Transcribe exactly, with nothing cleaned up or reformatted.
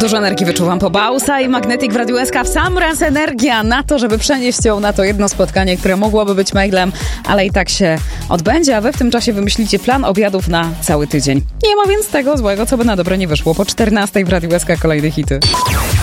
Dużo energii wyczuwam po Bausa i Magnetic w Radiu S K. W sam raz energia na to, żeby przenieść ją na to jedno spotkanie, które mogłoby być mailem, ale i tak się odbędzie, a wy w tym czasie wymyślicie plan obiadów na cały tydzień. Nie ma więc tego złego, co by na dobre nie wyszło. Po czternastej w Radiu S K kolejne hity.